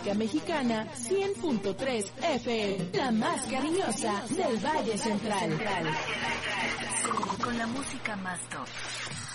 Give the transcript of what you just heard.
música mexicana 100.3 FM, la más cariñosa del Valle Central. Con la música más top.